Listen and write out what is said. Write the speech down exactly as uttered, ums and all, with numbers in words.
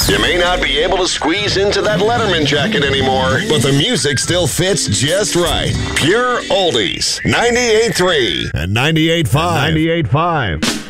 You may not be able to squeeze into that Letterman jacket anymore, but the music still fits just right. Pure Oldies, ninety-eight point three and ninety-eight point five. ninety-eight point five.